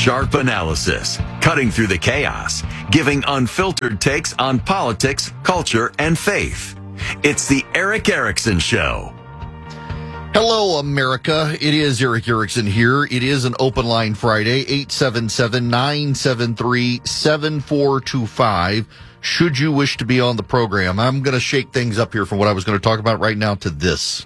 Sharp analysis, cutting through the chaos, giving unfiltered takes on politics, culture, and faith. It's the Erick Erickson Show. Hello, America. It is Erick Erickson here. It is an open line Friday, 877-973-7425. Should you wish to be on the program, I'm going to shake things up here from what I was going to talk about right now to this.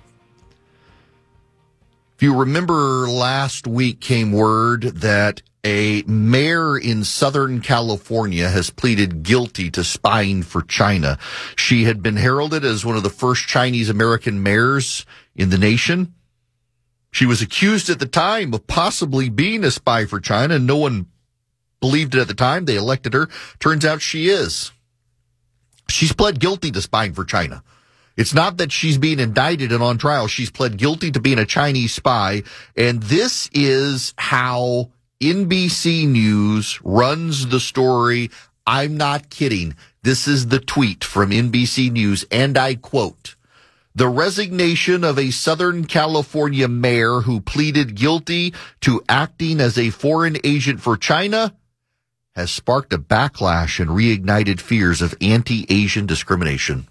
If you remember, last week came word that a mayor in Southern California has pleaded guilty to spying for China. She had been heralded as one of the first Chinese-American mayors in the nation. She was accused at the time of possibly being a spy for China, and no one believed it at the time. They elected her. Turns out she is. She's pled guilty to spying for China. It's not that she's being indicted and on trial. She's pled guilty to being a Chinese spy. And this is how NBC News runs the story. I'm not kidding. This is the tweet from NBC News, and I quote, "The resignation of a Southern California mayor who pleaded guilty to acting as a foreign agent for China has sparked a backlash and reignited fears of anti-Asian discrimination."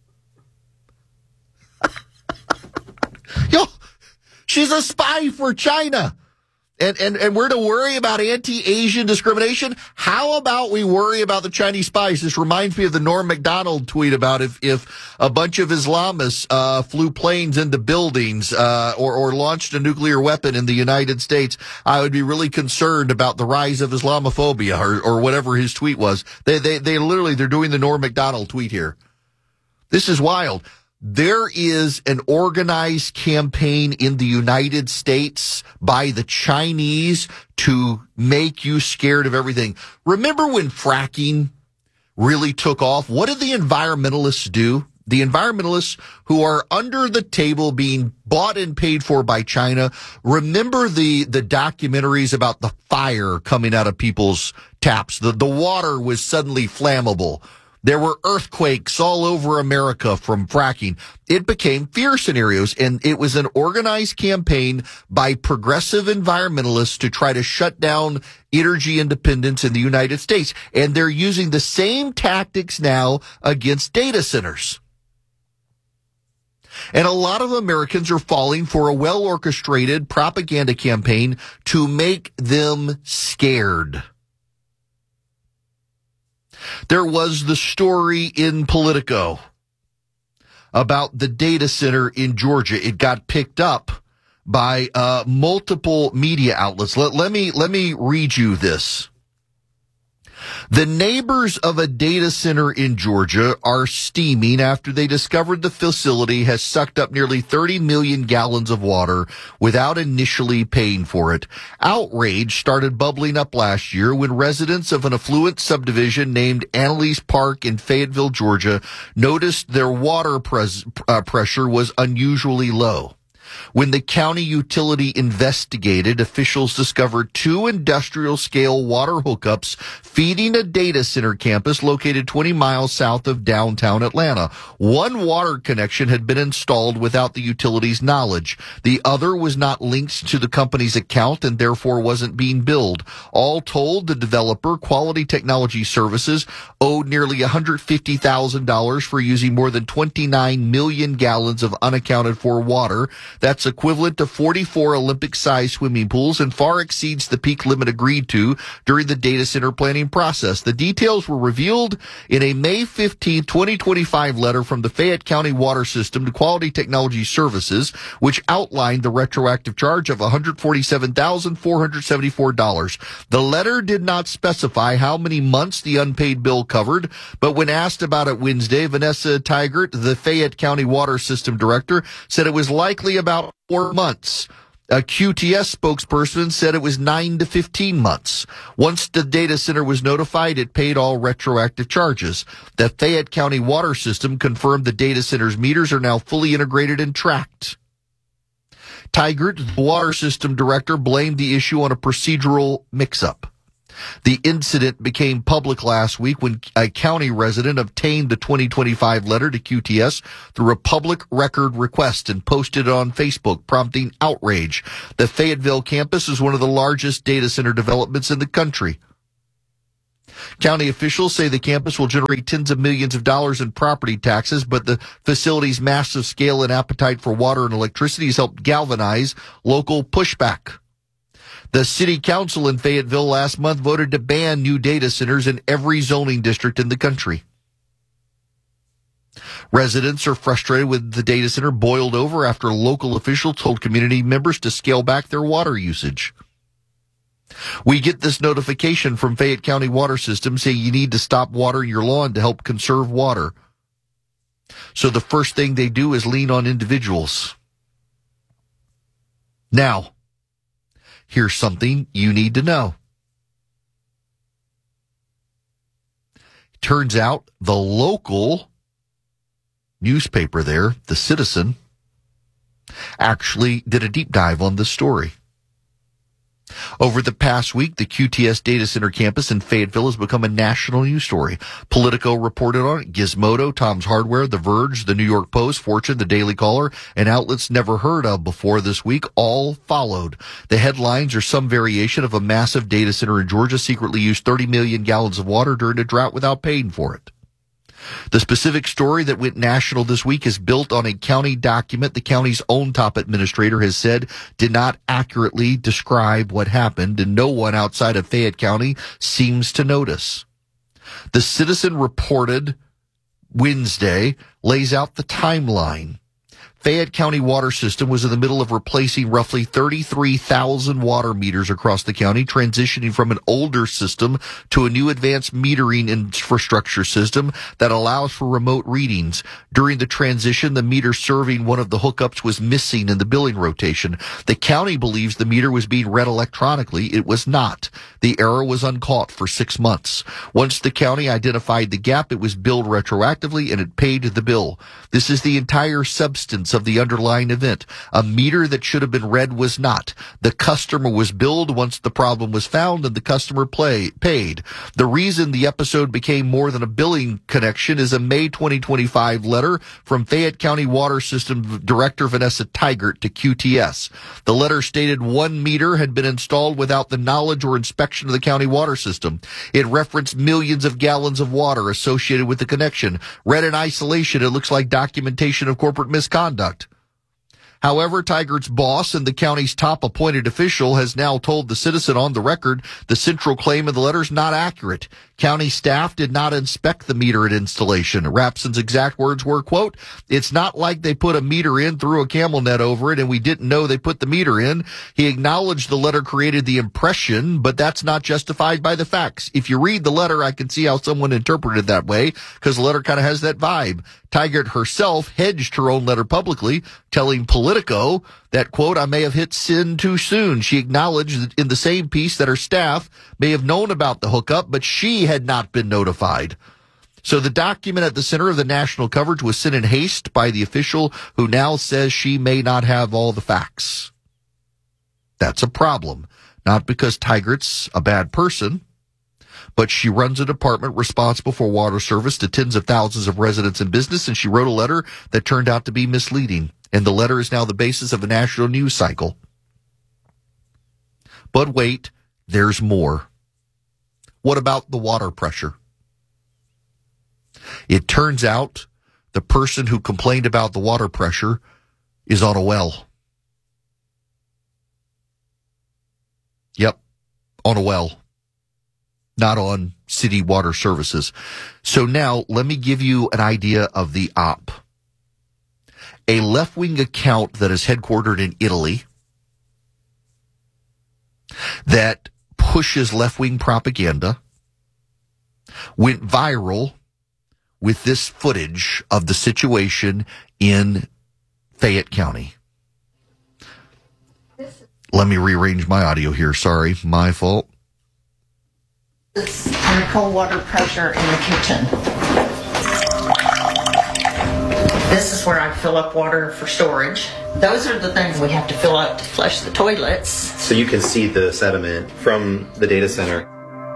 Yo, she's a spy for China. And we're to worry about anti-Asian discrimination? How about we worry about the Chinese spies? This reminds me of the Norm Macdonald tweet about if a bunch of Islamists flew planes into buildings or launched a nuclear weapon in the United States, I would be really concerned about the rise of Islamophobia or whatever his tweet was. They're doing the Norm Macdonald tweet here. This is wild. There is an organized campaign in the United States by the Chinese to make you scared of everything. Remember when fracking really took off? What did the environmentalists do? The environmentalists who are under the table being bought and paid for by China. Remember the documentaries about the fire coming out of people's taps. The water was suddenly flammable. There were earthquakes all over America from fracking. It became fear scenarios, and it was an organized campaign by progressive environmentalists to try to shut down energy independence in the United States. And they're using the same tactics now against data centers. And a lot of Americans are falling for a well-orchestrated propaganda campaign to make them scared. There was the story in Politico about the data center in Georgia. It got picked up by multiple media outlets. Let me read you this. The neighbors of a data center in Georgia are steaming after they discovered the facility has sucked up nearly 30 million gallons of water without initially paying for it. Outrage started bubbling up last year when residents of an affluent subdivision named Annalise Park in Fayetteville, Georgia, noticed their water pressure was unusually low. When the county utility investigated, officials discovered 2 industrial-scale water hookups feeding a data center campus located 20 miles south of downtown Atlanta. One water connection had been installed without the utility's knowledge. The other was not linked to the company's account and therefore wasn't being billed. All told, the developer, Quality Technology Services, owed nearly $150,000 for using more than 29 million gallons of unaccounted for water. That's equivalent to 44 Olympic-sized swimming pools and far exceeds the peak limit agreed to during the data center planning process. The details were revealed in a May 15, 2025 letter from the Fayette County Water System to Quality Technology Services, which outlined the retroactive charge of $147,474. The letter did not specify how many months the unpaid bill covered, but when asked about it Wednesday, Vanessa Tigert, the Fayette County Water System Director, said it was likely about 4 months. A QTS spokesperson said it was 9 to 15 months. Once the data center was notified, it paid all retroactive charges. The Fayette County Water System confirmed the data center's meters are now fully integrated and tracked. Tigert, the water system director, blamed the issue on a procedural mix-up. The incident became public last week when a county resident obtained the 2025 letter to QTS through a public record request and posted it on Facebook, prompting outrage. The Fayetteville campus is one of the largest data center developments in the country. County officials say the campus will generate tens of millions of dollars in property taxes, but the facility's massive scale and appetite for water and electricity has helped galvanize local pushback. The city council in Fayetteville last month voted to ban new data centers in every zoning district in the country. Residents are frustrated with the data center boiled over after local officials told community members to scale back their water usage. We get this notification from Fayette County Water System saying you need to stop watering your lawn to help conserve water. So the first thing they do is lean on individuals. Now, here's something you need to know. Turns out the local newspaper there, The Citizen, actually did a deep dive on this story. Over the past week, the QTS data center campus in Fayetteville has become a national news story. Politico reported on it, Gizmodo, Tom's Hardware, The Verge, The New York Post, Fortune, The Daily Caller, and outlets never heard of before this week all followed. The headlines are some variation of a massive data center in Georgia secretly used 30 million gallons of water during a drought without paying for it. The specific story that went national this week is built on a county document the county's own top administrator has said did not accurately describe what happened, and no one outside of Fayette County seems to notice. The Citizen reported Wednesday lays out the timeline. Fayette County Water System was in the middle of replacing roughly 33,000 water meters across the county, transitioning from an older system to a new advanced metering infrastructure system that allows for remote readings. During the transition, the meter serving one of the hookups was missing in the billing rotation. The county believes the meter was being read electronically. It was not. The error was uncaught for 6 months. Once the county identified the gap, it was billed retroactively and it paid the bill. This is the entire substance of the underlying event. A meter that should have been read was not. The customer was billed once the problem was found and the customer paid. The reason the episode became more than a billing connection is a May 2025 letter from Fayette County Water System Director Vanessa Tigert to QTS. The letter stated one meter had been installed without the knowledge or inspection of the county water system. It referenced millions of gallons of water associated with the connection. Read in isolation, it looks like documentation of corporate misconduct. However, Tigert's boss and the county's top appointed official has now told the Citizen on the record the central claim of the letter is not accurate. County staff did not inspect the meter at installation. Rapson's exact words were, quote, "It's not like they put a meter in, threw a camel net over it, and we didn't know they put the meter in." He acknowledged the letter created the impression, but that's not justified by the facts. If you read the letter, I can see how someone interpreted it that way, because the letter kind of has that vibe. Tigert herself hedged her own letter publicly, telling Politico that, quote, "I may have hit sin too soon." She acknowledged in the same piece that her staff may have known about the hookup, but she had not been notified. So the document at the center of the national coverage was sent in haste by the official who now says she may not have all the facts. That's a problem. Not because Tigert's a bad person, but she runs a department responsible for water service to tens of thousands of residents and business, and she wrote a letter that turned out to be misleading. And the letter is now the basis of a national news cycle. But wait, there's more. What about the water pressure? It turns out the person who complained about the water pressure is on a well. Yep, on a well. Not on city water services. So now let me give you an idea of the op. A left-wing account that is headquartered in Italy that pushes left-wing propaganda went viral with this footage of the situation in Fayette County. Let me rearrange my audio here. Sorry, my fault. This is cold water pressure in the kitchen. This is where I fill up water for storage. Those are the things we have to fill up to flush the toilets. So you can see the sediment from the data center.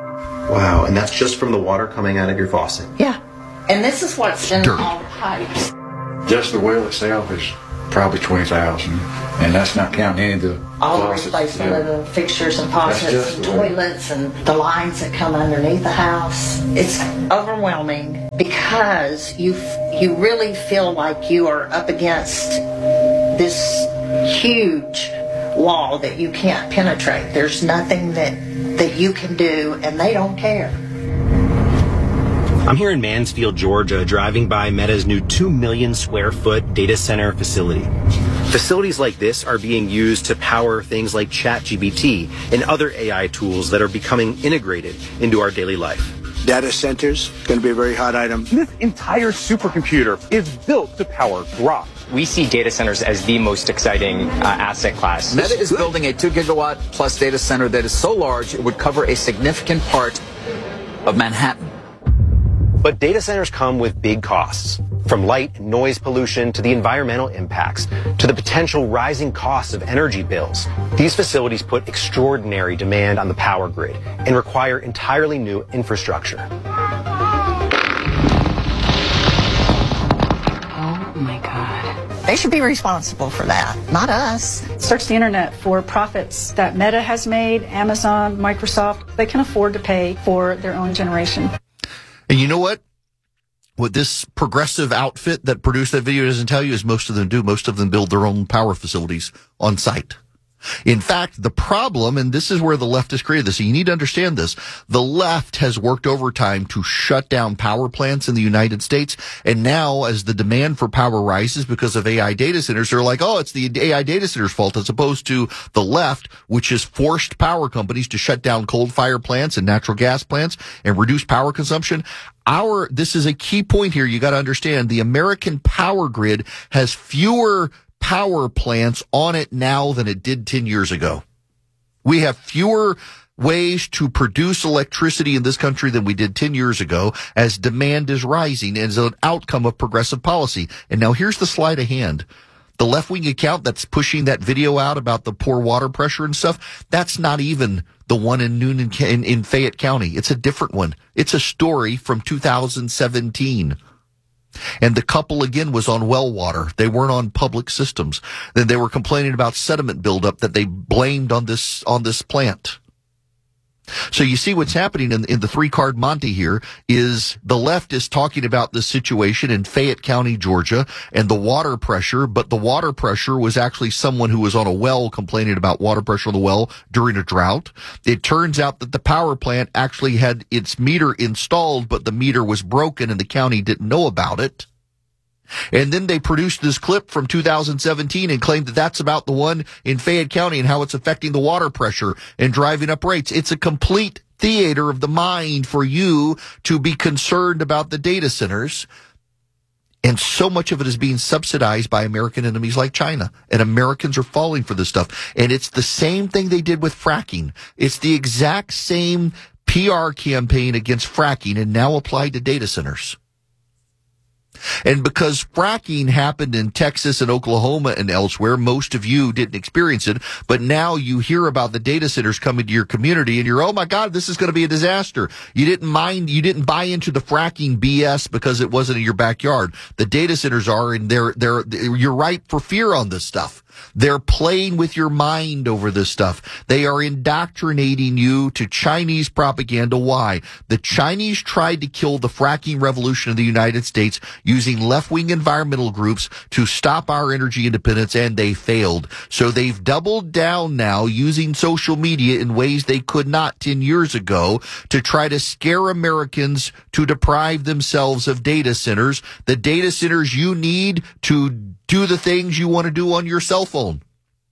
Wow, and that's just from the water coming out of your faucet? Yeah. And this is what's in Dirt. all the pipes. Just the well itself is probably $20,000, and that's not counting any of the All the faucets. replacement of the fixtures and That's faucets just and the way. toilets and the lines that come underneath the house. It's overwhelming because you really feel like you are up against this huge wall that you can't penetrate. There's nothing that you can do, and they don't care. I'm here in Mansfield, Georgia, driving by Meta's new 2 million square foot data center facility. Facilities like this are being used to power things like ChatGPT and other AI tools that are becoming integrated into our daily life. Data centers, going to be a very hot item. This entire supercomputer is built to power Grok. We see data centers as the most exciting asset class. Meta is building a 2 gigawatt plus data center that is so large it would cover a significant part of Manhattan. But data centers come with big costs, from light and noise pollution to the environmental impacts to the potential rising costs of energy bills. These facilities put extraordinary demand on the power grid and require entirely new infrastructure. Oh my God. They should be responsible for that, not us. Search the internet for profits that Meta has made, Amazon, Microsoft. They can afford to pay for their own generation. And you know what? What this progressive outfit that produced that video doesn't tell you is most of them do. Most of them build their own power facilities on site. In fact, the problem, and this is where the left has created this, so you need to understand this, the left has worked overtime to shut down power plants in the United States, and now as the demand for power rises because of AI data centers, they're like, oh, it's the AI data centers' fault, as opposed to the left, which has forced power companies to shut down coal-fired plants and natural gas plants and reduce power consumption. This is a key point here you got to understand. The American power grid has fewer power plants on it now than it did 10 years ago. We have fewer ways to produce electricity in this country than we did 10 years ago as demand is rising as an outcome of progressive policy. And now here's the sleight of hand. The left-wing account that's pushing that video out about the poor water pressure and stuff, that's not even the one in Noonan in Fayette County. It's a different one. It's a story from 2017. And the couple, again, was on well water. They weren't on public systems. Then they were complaining about sediment buildup that they blamed on this plant. So you see what's happening in the three-card Monte here is the left is talking about the situation in Fayette County, Georgia, and the water pressure, but the water pressure was actually someone who was on a well complaining about water pressure on the well during a drought. It turns out that the power plant actually had its meter installed, but the meter was broken and the county didn't know about it. And then they produced this clip from 2017 and claimed that that's about the one in Fayette County and how it's affecting the water pressure and driving up rates. It's a complete theater of the mind for you to be concerned about the data centers. And so much of it is being subsidized by American enemies like China. And Americans are falling for this stuff. And it's the same thing they did with fracking. It's the exact same PR campaign against fracking and now applied to data centers. And because fracking happened in Texas and Oklahoma and elsewhere, most of you didn't experience it. But now you hear about the data centers coming to your community and you're, oh my God, this is going to be a disaster. You didn't buy into the fracking BS because it wasn't in your backyard. The data centers are, and you're ripe for fear on this stuff. They're playing with your mind over this stuff. They are indoctrinating you to Chinese propaganda. Why? The Chinese tried to kill the fracking revolution in the United States using left-wing environmental groups to stop our energy independence, and they failed. So they've doubled down now using social media in ways they could not 10 years ago to try to scare Americans to deprive themselves of data centers, the data centers you need to do the things you want to do on your cell phone.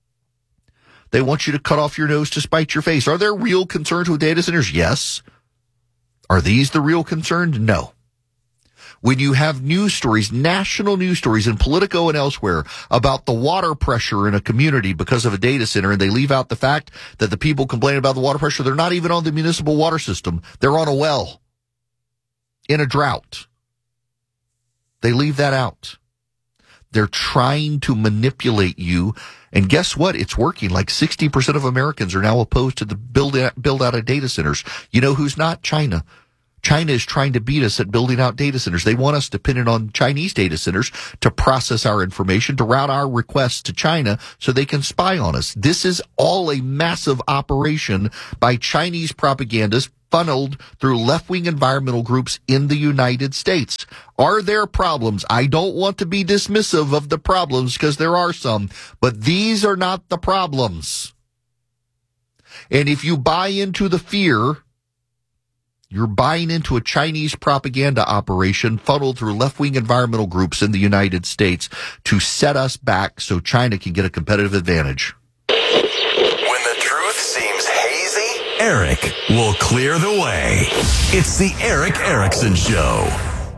They want you to cut off your nose to spite your face. Are there real concerns with data centers? Yes. Are these the real concerns? No. When you have news stories, national news stories in Politico and elsewhere about the water pressure in a community because of a data center, and they leave out the fact that the people complaining about the water pressure, they're not even on the municipal water system. They're on a well in a drought. They leave that out. They're trying to manipulate you And guess what? It's working. Like 60% of Americans are now opposed to the build out of data centers. You know who's not? China. China is trying to beat us at building out data centers. They want us dependent on Chinese data centers to process our information, to route our requests to China so they can spy on us. This is all a massive operation by Chinese propagandists funneled through left-wing environmental groups in the United States. Are there problems? I don't want to be dismissive of the problems because there are some, but these are not the problems. And if you buy into the fear, you're buying into a Chinese propaganda operation funneled through left-wing environmental groups in the United States to set us back so China can get a competitive advantage. When the truth seems hazy, Eric will clear the way. It's the Eric Erickson Show.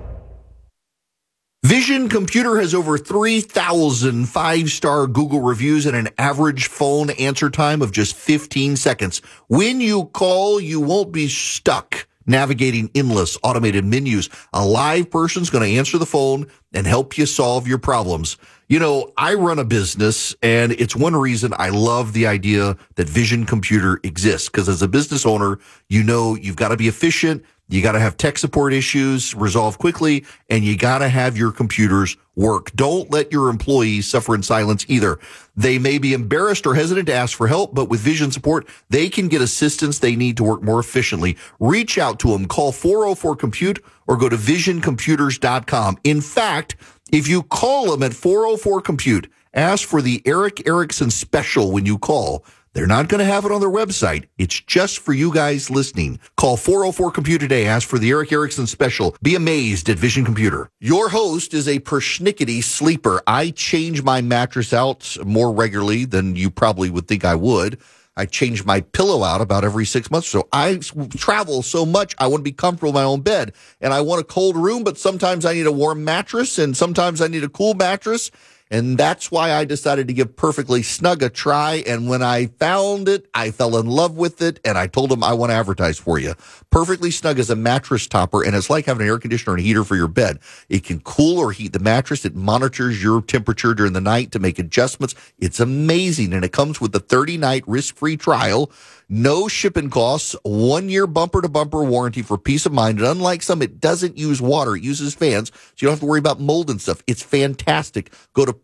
Vision Computer has over 3,000 five-star Google reviews and an average phone answer time of just 15 seconds. When you call, you won't be stuck navigating endless automated menus. A live person's going to answer the phone and help you solve your problems. You know, I run a business, and it's one reason I love the idea that Vision Computer exists, because as a business owner, you know you've got to be efficient, you got to have tech support issues resolved quickly, and you got to have your computers work. Don't let your employees suffer in silence either. They may be embarrassed or hesitant to ask for help, but with Vision support, they can get assistance they need to work more efficiently. Reach out to them. Call 404-COMPUTE or go to visioncomputers.com. In fact, if you call them at 404-COMPUTE, ask for the Eric Erickson special when you call. They're not going to have it on their website. It's just for you guys listening. Call 404-COMPUTE today. Ask for the Eric Erickson special. Be amazed at Vision Computer. Your host is a persnickety sleeper. I change my mattress out more regularly than you probably would think I would. I change my pillow out about every 6 months. So I travel so much, I want to be comfortable in my own bed. And I want a cold room, but sometimes I need a warm mattress, and sometimes I need a cool mattress. And that's why I decided to give Perfectly Snug a try. And when I found it, I fell in love with it. And I told them I want to advertise for you. Perfectly Snug is a mattress topper, and it's like having an air conditioner and a heater for your bed. It can cool or heat the mattress. It monitors your temperature during the night to make adjustments. It's amazing. And it comes with a 30-night risk-free trial. No shipping costs, 1 year bumper-to-bumper warranty for peace of mind. And unlike some, it doesn't use water. It uses fans, so you don't have to worry about mold and stuff. It's fantastic. Go to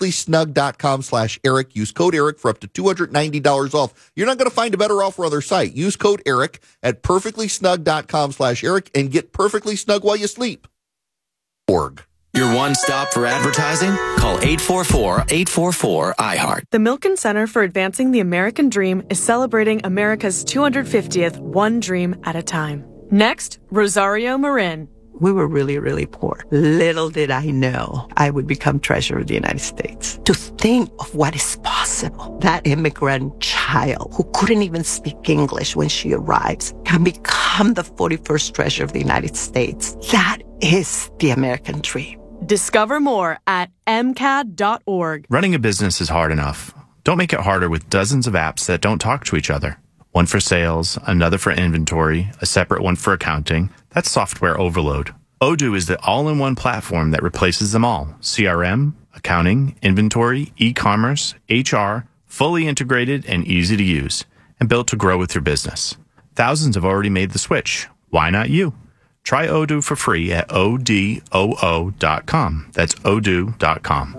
perfectlysnug.com/Eric. Use code Eric for up to $290 off. You're not going to find a better offer on their site. Use code Eric at perfectlysnug.com/Eric and get perfectly snug while you sleep. Org. Your one stop for advertising? Call 844-844-iHeart. The Milken Center for Advancing the American Dream is celebrating America's 250th One Dream at a Time. Next, Rosario Marin. We were really, really poor. Little did I know I would become Treasurer of the United States. To think of what is possible. That immigrant child who couldn't even speak English when she arrives can become the 41st Treasurer of the United States. That is the American dream. Discover more at MCAD.org. Running a business is hard enough. Don't make it harder with dozens of apps that don't talk to each other. One for sales, another for inventory, a separate one for accounting. That's software overload. Odoo is the all-in-one platform that replaces them all. CRM, accounting, inventory, e-commerce, HR, fully integrated and easy to use, and built to grow with your business. Thousands have already made the switch. Why not you? Try Odoo for free at odoo.com. That's odoo.com.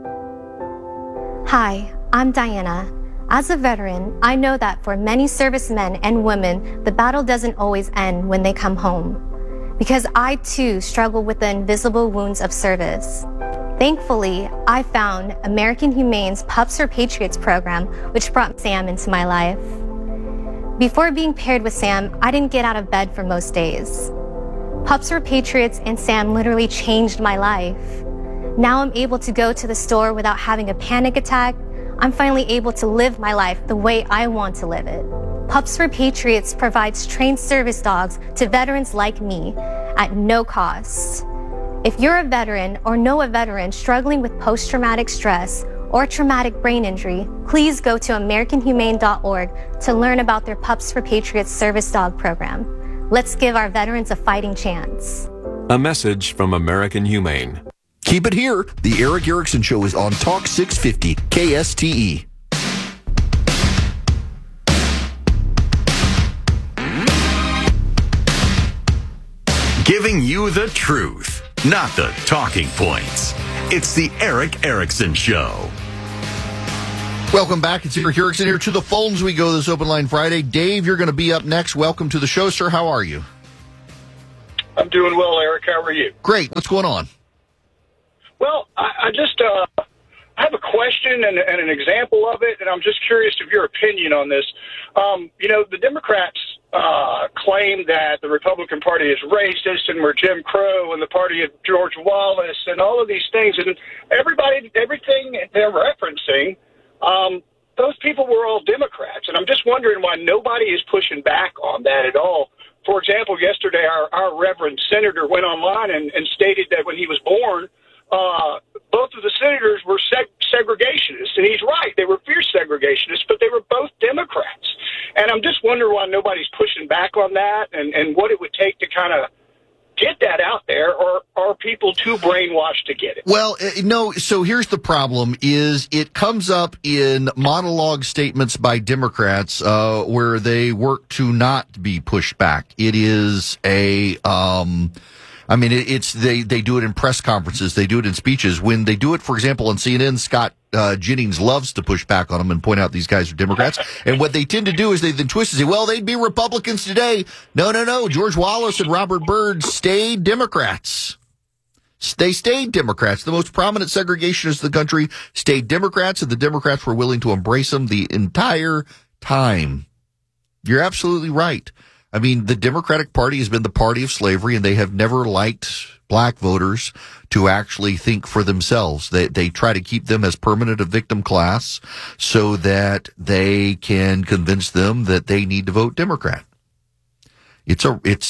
Hi, I'm Diana. As a veteran, I know that for many servicemen and women, the battle doesn't always end when they come home. Because I too struggle with the invisible wounds of service. Thankfully, I found American Humane's Pups for Patriots program, which brought Sam into my life. Before being paired with Sam, I didn't get out of bed for most days. Pups for Patriots and Sam literally changed my life. Now I'm able to go to the store without having a panic attack. I'm finally able to live my life the way I want to live it. Pups for Patriots provides trained service dogs to veterans like me at no cost. If you're a veteran or know a veteran struggling with post-traumatic stress or traumatic brain injury, please go to AmericanHumane.org to learn about their Pups for Patriots service dog program. Let's give our veterans a fighting chance. A message from American Humane. Keep it here. The Eric Erickson Show is on Talk 650 KSTE. Giving you the truth, not the talking points. It's the Eric Erickson Show. Welcome back. It's Eric Erickson here. To the phones we go this Open Line Friday. Dave, you're going to be up next. Welcome to the show, sir. How are you? I'm doing well, Eric. How are you? Great. What's going on? Well, I just have a question and an example of it, and I'm just curious of your opinion on this. The Democrats claim that the Republican Party is racist and we're Jim Crow and the party of George Wallace and all of these things, and everything they're referencing, those people were all Democrats, and I'm just wondering why nobody is pushing back on that at all. For example, yesterday our Reverend Senator went online and stated that when he was born, both of the senators were segregationists, and he's right. They were fierce segregationists, but they were both Democrats. And I'm just wondering why nobody's pushing back on that and what it would take to kind of get that out there, or are people too brainwashed to get it? Well, no. So here's the problem: is it comes up in monologue statements by Democrats where they work to not be pushed back. It is a they do it in press conferences. They do it in speeches. When they do it, for example, on CNN, Scott Jennings loves to push back on them and point out these guys are Democrats. And what they tend to do is they then twist and say, well, they'd be Republicans today. No. George Wallace and Robert Byrd stayed Democrats. They stayed Democrats. The most prominent segregationists of the country stayed Democrats, and the Democrats were willing to embrace them the entire time. You're absolutely right. I mean, the Democratic Party has been the party of slavery, and they have never liked black voters to actually think for themselves. They try to keep them as permanent a victim class so that they can convince them that they need to vote Democrat. It's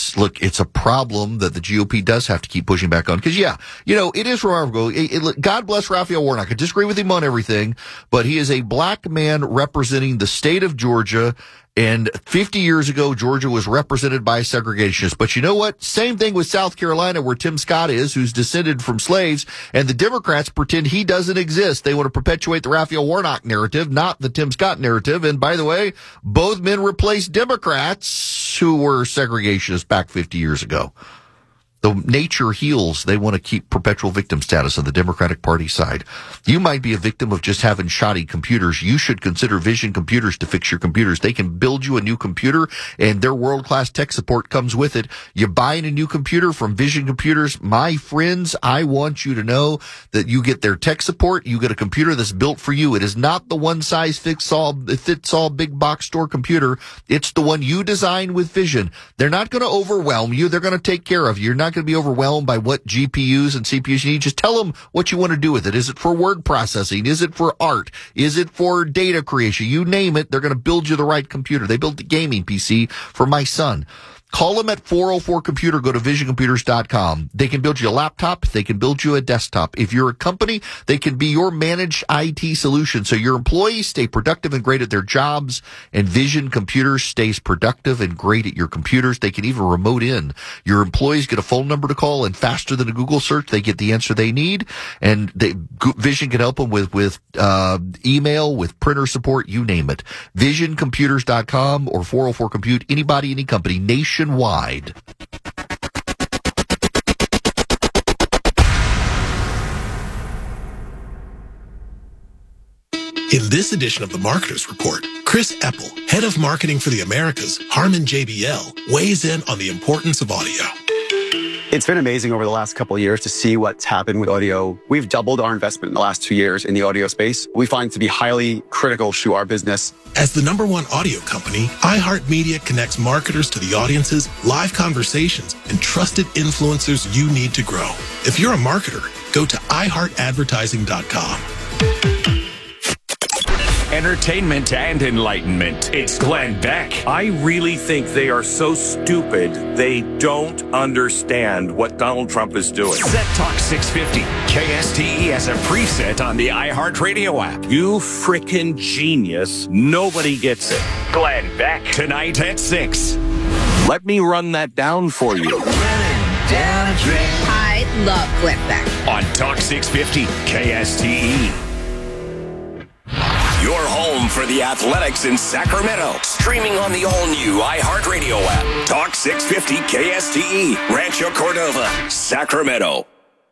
a problem that the GOP does have to keep pushing back on. Because, it is remarkable. God bless Raphael Warnock. I disagree with him on everything, but he is a black man representing the state of Georgia. And 50 years ago, Georgia was represented by segregationists. But you know what? Same thing with South Carolina, where Tim Scott is, who's descended from slaves. And the Democrats pretend he doesn't exist. They want to perpetuate the Raphael Warnock narrative, not the Tim Scott narrative. And by the way, both men replaced Democrats who were segregationists back 50 years ago. The nature heals. They want to keep perpetual victim status on the Democratic Party side. You might be a victim of just having shoddy computers. You should consider Vision Computers to fix your computers. They can build you a new computer, and their world-class tech support comes with it. You're buying a new computer from Vision Computers. My friends, I want you to know that you get their tech support. You get a computer that's built for you. It is not the one-size-fits-all big box store computer. It's the one you design with Vision. They're not going to overwhelm you. They're going to take care of you. You're not going to be overwhelmed by what GPUs and CPUs you need. Just tell them what you want to do with it. Is it for word processing? Is it for art? Is it for data creation? You name it, they're going to build you the right computer. They built a gaming PC for my son. Call them at 404-COMPUTER. Go to visioncomputers.com. They can build you a laptop. They can build you a desktop. If you're a company, they can be your managed IT solution. So your employees stay productive and great at their jobs, and Vision Computers stays productive and great at your computers. They can even remote in. Your employees get a phone number to call, and faster than a Google search, they get the answer they need. And Vision can help them with email, with printer support, you name it. Visioncomputers.com or 404-COMPUTE. Anybody, any company, nationwide. In this edition of the Marketers Report, Chris Epple, head of marketing for the Americas, Harman JBL, weighs in on the importance of audio. It's been amazing over the last couple of years to see what's happened with audio. We've doubled our investment in the last 2 years in the audio space. We find it to be highly critical to our business. As the #1 audio company, iHeartMedia connects marketers to the audiences, live conversations, and trusted influencers you need to grow. If you're a marketer, go to iHeartAdvertising.com. Entertainment and enlightenment. It's Glenn Beck. I really think they are so stupid, they don't understand what Donald Trump is doing. Set Talk 650. KSTE has a preset on the iHeartRadio app. You frickin' genius. Nobody gets it. Glenn Beck. Tonight at 6. Let me run that down for you. Hi, love Cliff Beck. On Talk 650 KSTE. Your home for the Athletics in Sacramento. Streaming on the all-new iHeartRadio app. Talk 650 KSTE. Rancho Cordova, Sacramento.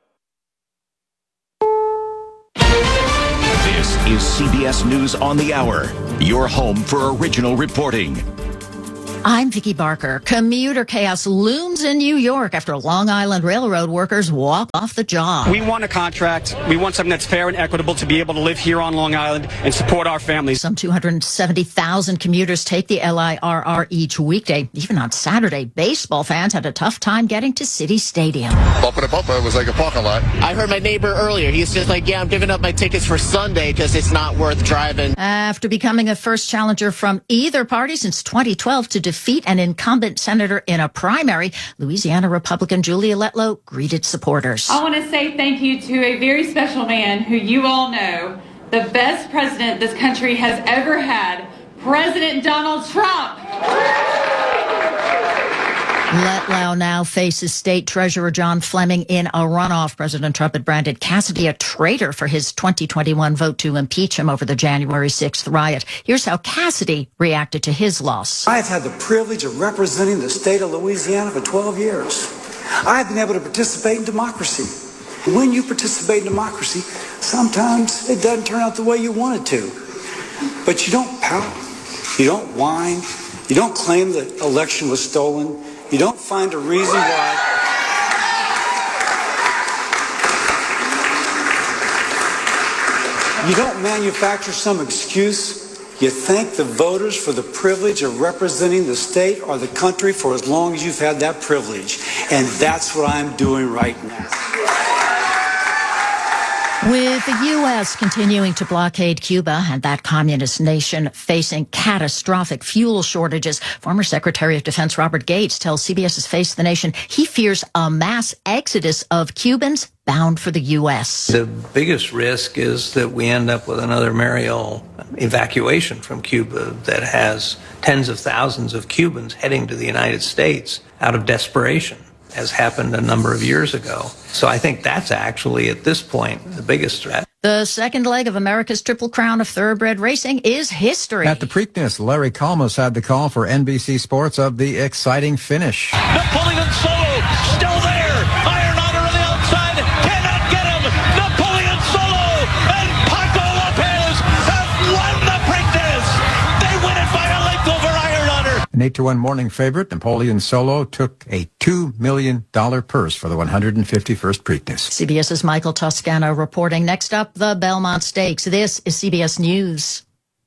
This is CBS News on the Hour. Your home for original reporting. I'm Vicki Barker. Commuter chaos looms in New York after Long Island Railroad workers walk off the job. We want a contract. We want something that's fair and equitable to be able to live here on Long Island and support our families. Some 270,000 commuters take the LIRR each weekday. Even on Saturday, baseball fans had a tough time getting to City Stadium. It was like a parking lot. I heard my neighbor earlier. He's just like, yeah, I'm giving up my tickets for Sunday because it's not worth driving. After becoming a first challenger from either party since 2012 to defeat an incumbent senator in a primary, Louisiana Republican Julia Letlow greeted supporters. I want to say thank you to a very special man who you all know, the best president this country has ever had, President Donald Trump. Letlow now faces State Treasurer John Fleming in a runoff. President Trump had branded Cassidy a traitor for his 2021 vote to impeach him over the January 6th riot. Here's how Cassidy reacted to his loss. I've had the privilege of representing the state of Louisiana for 12 years. I've been able to participate in democracy. When you participate in democracy, sometimes it doesn't turn out the way you want it to. But you don't pout. You don't whine. You don't claim the election was stolen. You don't find a reason why. You don't manufacture some excuse. You thank the voters for the privilege of representing the state or the country for as long as you've had that privilege. And that's what I'm doing right now. With the U.S. continuing to blockade Cuba and that communist nation facing catastrophic fuel shortages, former Secretary of Defense Robert Gates tells CBS's Face the Nation he fears a mass exodus of Cubans bound for the U.S. The biggest risk is that we end up with another Mariel evacuation from Cuba that has tens of thousands of Cubans heading to the United States out of desperation, as happened a number of years ago. So I think that's actually, at this point, the biggest threat. The second leg of America's Triple Crown of Thoroughbred Racing is history. At the Preakness, Larry Kalmus had the call for NBC Sports of the exciting finish. Napoleon Solo, still there. Iron Honor on the outside, cannot get him. Napoleon Solo and Paco Lopez have won the Preakness. They win it by a length over Iron Honor. An 8-1 morning favorite, Napoleon Solo took a $2 million purse for the 151st Preakness. CBS's Michael Toscano reporting. Next up, the Belmont Stakes. This is CBS News.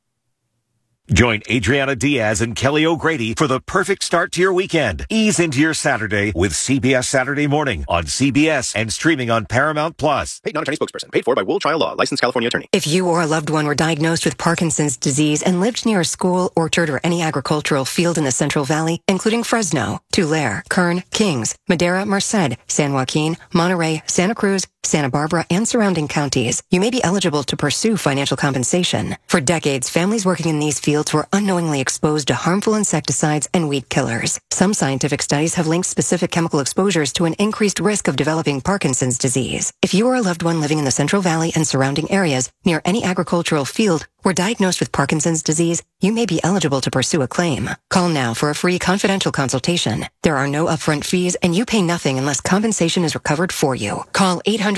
Join Adriana Diaz and Kelly O'Grady for the perfect start to your weekend. Ease into your Saturday with CBS Saturday Morning on CBS and streaming on Paramount+. Paid non-attorney spokesperson. Paid for by Wool Trial Law. Licensed California attorney. If you or a loved one were diagnosed with Parkinson's disease and lived near a school, orchard, or any agricultural field in the Central Valley, including Fresno, Tulare, Kern, Kings, Madera, Merced, San Joaquin, Monterey, Santa Cruz, Santa Barbara, and surrounding counties, you may be eligible to pursue financial compensation. For decades, families working in these fields were unknowingly exposed to harmful insecticides and weed killers. Some scientific studies have linked specific chemical exposures to an increased risk of developing Parkinson's disease. If you or a loved one living in the Central Valley and surrounding areas near any agricultural field were diagnosed with Parkinson's disease, you may be eligible to pursue a claim. Call now for a free confidential consultation. There are no upfront fees, and you pay nothing unless compensation is recovered for you. Call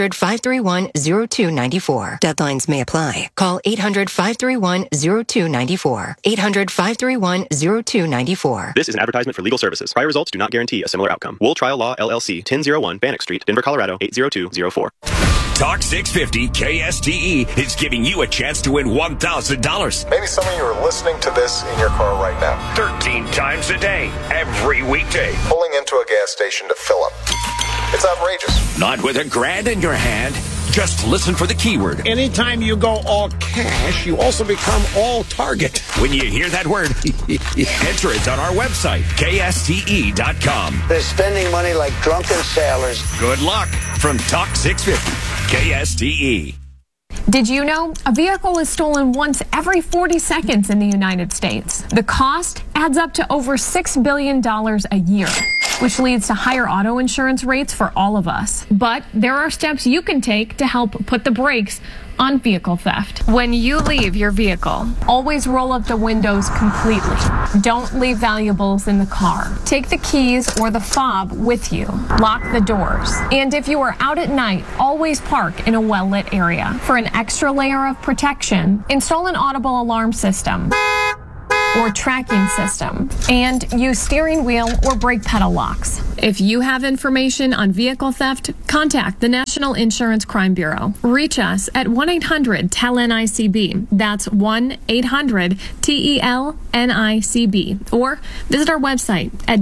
800-531-0294. Deadlines may apply. Call 800-531-0294. 800-531-0294. This is an advertisement for legal services. Prior results do not guarantee a similar outcome. Wool Trial Law, LLC, 1001 Bannock Street, Denver, Colorado, 80204. Talk 650 KSTE is giving you a chance to win $1,000. Maybe some of you are listening to this in your car right now. 13 times a day, every weekday. Pulling into a gas station to fill up. It's outrageous. Not with $1,000 in your hand. Just listen for the keyword. Anytime you go all cash, you also become all target. When you hear that word, enter it on our website, KSTE.com. They're spending money like drunken sailors. Good luck from Talk 650, KSTE. Did you know a vehicle is stolen once every 40 seconds in the United States? The cost adds up to over $6 billion a year. which leads to higher auto insurance rates for all of us. But there are steps you can take to help put the brakes on vehicle theft. When you leave your vehicle, always roll up the windows completely. Don't leave valuables in the car. Take the keys or the fob with you. Lock the doors. And if you are out at night, always park in a well-lit area. For an extra layer of protection, install an audible alarm system or tracking system, and use steering wheel or brake pedal locks. If you have information on vehicle theft, contact the National Insurance Crime Bureau. Reach us at 1-800-TEL-NICB. That's 1-800-TEL-NICB. Or visit our website at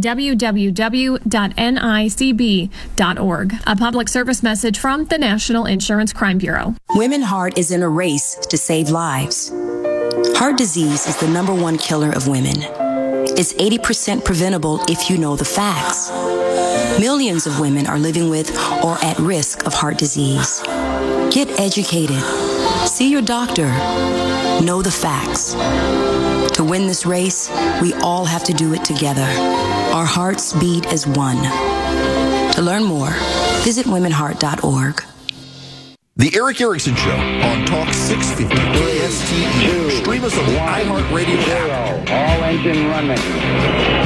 www.nicb.org. A public service message from the National Insurance Crime Bureau. Women Heart is in a race to save lives. Heart disease is the #1 killer of women. It's 80% preventable if you know the facts. Millions of women are living with or at risk of heart disease. Get educated. See your doctor. Know the facts. To win this race, we all have to do it together. Our hearts beat as one. To learn more, visit womenheart.org. The Eric Erickson Show on Talk 650 KSTE. Stream us on the iHeartRadio app. All engine running.